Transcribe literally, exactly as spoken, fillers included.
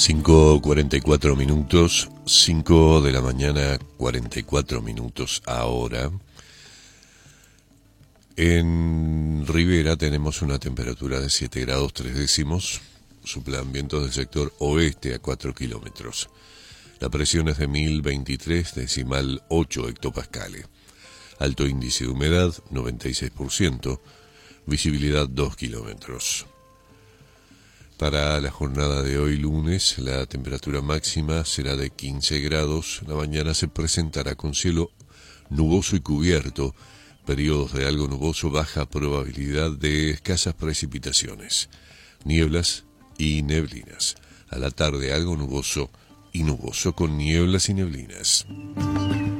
cinco cuarenta y cuatro minutos, cinco de la mañana, cuarenta y cuatro minutos ahora. En Rivera tenemos una temperatura de siete grados tres décimos, soplan vientos del sector oeste a cuatro kilómetros. La presión es de mil veintitrés decimal ocho hectopascales. Alto índice de humedad, noventa y seis por ciento, visibilidad dos kilómetros. Para la jornada de hoy lunes, la temperatura máxima será de quince grados. La mañana se presentará con cielo nuboso y cubierto, periodos de algo nuboso, baja probabilidad de escasas precipitaciones, nieblas y neblinas. A la tarde algo nuboso y nuboso con nieblas y neblinas.